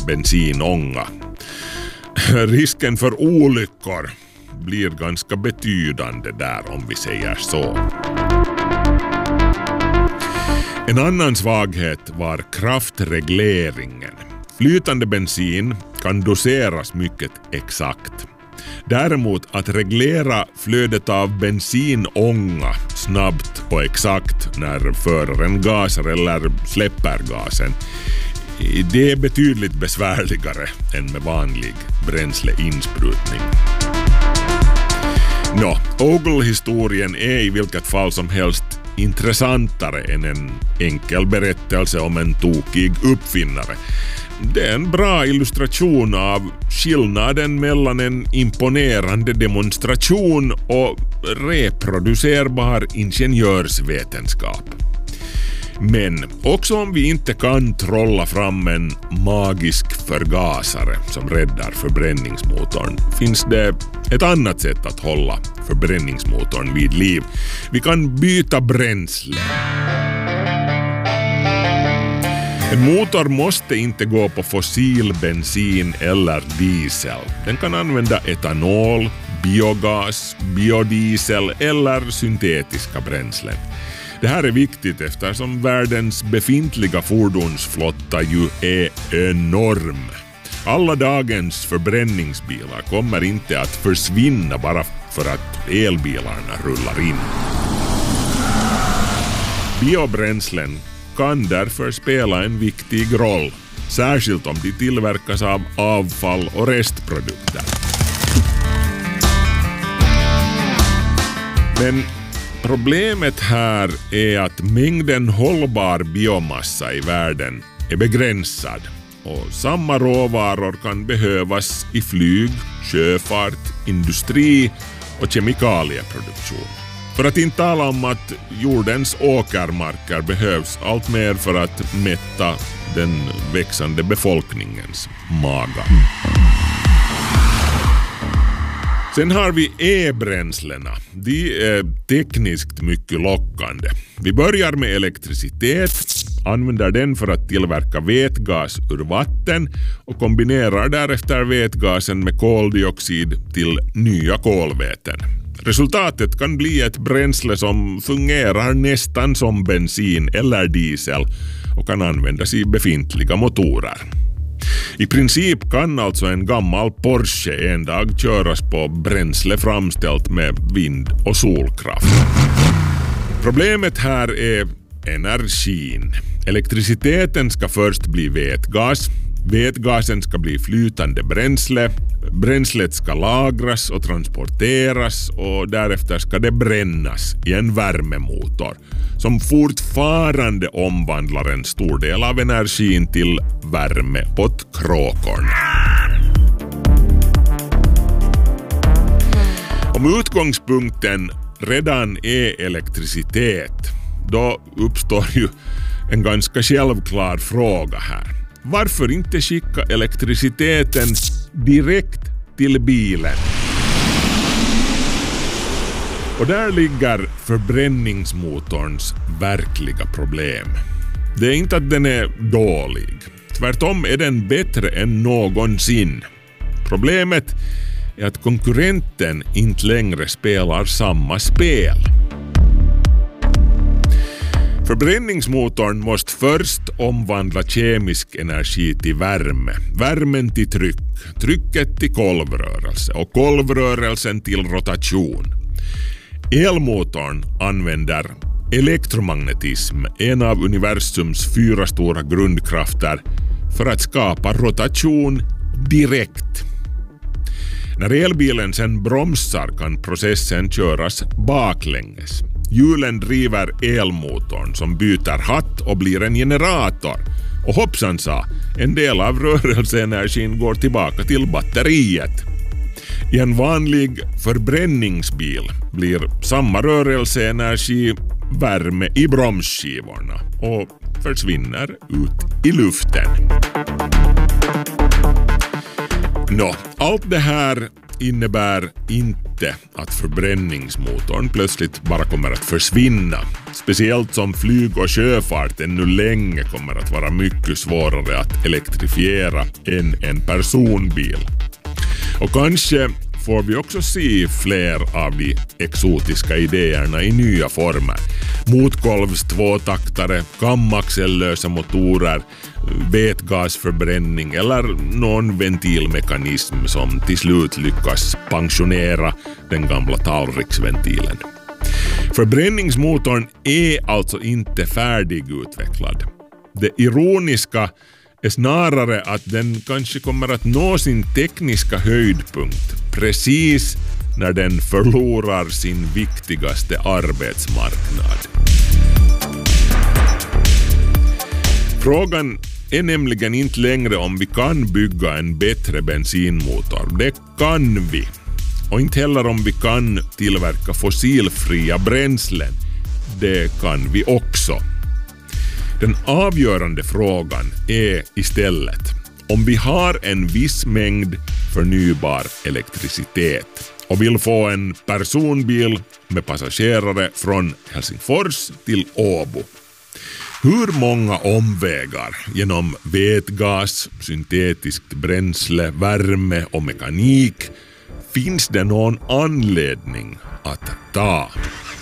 bensinånga. Risken för olyckor blir ganska betydande där, om vi säger så. En annan svaghet var kraftregleringen. Flytande bensin kan doseras mycket exakt. Däremot att reglera flödet av bensinånga snabbt och exakt när föraren gasar eller släpper gasen, det är betydligt besvärligare än med vanlig bränsleinsprutning. Ogle-historien är i vilket fall som helst intressantare än en enkel berättelse om en tokig uppfinnare. Det är en bra illustration av skillnaden mellan en imponerande demonstration och reproducerbar ingenjörsvetenskap. Men också om vi inte kan trolla fram en magisk förgasare som räddar förbränningsmotorn, finns det ett annat sätt att hålla förbränningsmotorn vid liv. Vi kan byta bränsle. En motor måste inte gå på fossil bensin eller diesel. Den kan använda etanol, biogas, biodiesel eller syntetiska bränslen. Det här är viktigt eftersom världens befintliga fordonsflotta ju är enorm. Alla dagens förbränningsbilar kommer inte att försvinna bara för att elbilarna rullar in. Biobränslen kan därför spela en viktig roll, särskilt om de tillverkas av avfall och restprodukter. Men problemet här är att mängden hållbar biomassa i världen är begränsad och samma råvaror kan behövas i flyg, sjöfart, industri och kemikalieproduktion. För att inte tala om att jordens åkermarker behövs allt mer för att mätta den växande befolkningens magar. Sen har vi e-bränslena. De är tekniskt mycket lockande. Vi börjar med elektricitet, använder den för att tillverka vätgas ur vatten och kombinerar därefter vätgasen med koldioxid till nya kolväten. Resultatet kan bli ett bränsle som fungerar nästan som bensin eller diesel och kan användas i befintliga motorer. I princip kan alltså en gammal Porsche en dag köras på bränsle framställt med vind- och solkraft. Problemet här är energin. Elektriciteten ska först bli vätgas. Vätgasen ska bli flytande bränsle. Bränslet ska lagras och transporteras och därefter ska det brännas i en värmemotor som fortfarande omvandlar en stor del av energin till värme åt kråkorna. Om utgångspunkten redan är elektricitet, då uppstår ju en ganska självklar fråga här. Varför inte skicka elektriciteten direkt till bilen? Och där ligger förbränningsmotorns verkliga problem. Det är inte att den är dålig. Tvärtom är den bättre än någonsin. Problemet är att konkurrenten inte längre spelar samma spel. Förbränningsmotorn måste först omvandla kemisk energi till värme, värmen till tryck, trycket till kolvrörelse och kolvrörelsen till rotation. Elmotorn använder elektromagnetism, en av universums 4 stora grundkrafter, för att skapa rotation direkt. När elbilen sen bromsar kan processen köras baklänges. Hjulen driver elmotorn som byter hatt och blir en generator. Och hoppsan sa, en del av rörelseenergin går tillbaka till batteriet. I en vanlig förbränningsbil blir samma rörelseenergi värme i bromsskivorna och försvinner ut i luften. Allt det här innebär inte att förbränningsmotorn plötsligt bara kommer att försvinna. Speciellt som flyg och sjöfart ännu länge kommer att vara mycket svårare att elektrifiera än en personbil. Och kanske får vi också se fler av de exotiska idéerna i nya former. Motkolvs tvåtaktare, kamaxellösa motorer, vätgasförbränning eller någon ventilmekanism som till slut lyckas pensionera den gamla Taurix-ventilen. Förbränningsmotorn är alltså inte färdigutvecklad. Det ironiska är snarare att den kanske kommer att nå sin tekniska höjdpunkt precis när den förlorar sin viktigaste arbetsmarknad. Frågan är nämligen inte längre om vi kan bygga en bättre bensinmotor. Det kan vi. Och inte heller om vi kan tillverka fossilfria bränslen. Det kan vi också. Den avgörande frågan är istället om vi har en viss mängd förnybar elektricitet och vill få en personbil med passagerare från Helsingfors till Åbo. Hur många omvägar genom vätgas, syntetiskt bränsle, värme och mekanik finns det någon anledning att ta?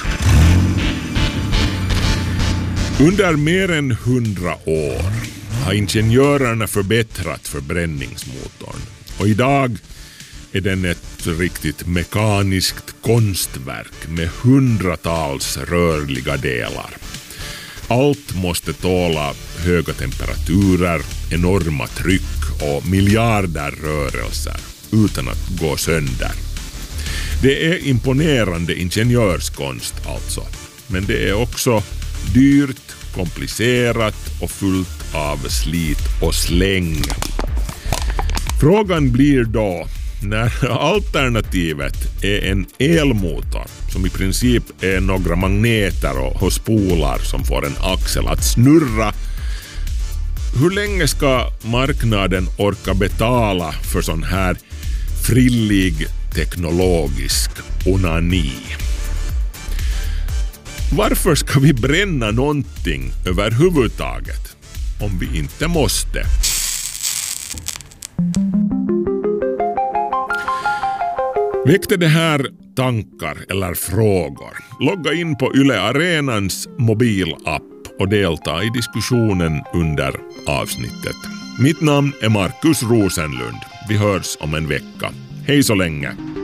Under mer än 100 år har ingenjörerna förbättrat förbränningsmotorn och idag är den ett riktigt mekaniskt konstverk med hundratals rörliga delar. Allt måste tåla höga temperaturer, enorma tryck och miljarder rörelser utan att gå sönder. Det är imponerande ingenjörskonst alltså, men det är också dyrt, komplicerat och fullt av slit och släng. Frågan blir då, när alternativet är en elmotor som i princip är några magneter och spolar som får en axel att snurra, hur länge ska marknaden orka betala för sån här frillig teknologisk onani? Varför ska vi bränna någonting överhuvudtaget om vi inte måste? Väckte det här tankar eller frågor? Logga in på Yle Arenans mobilapp och delta i diskussionen under avsnittet. Mitt namn är Markus Rosenlund. Vi hörs om en vecka. Hej så länge!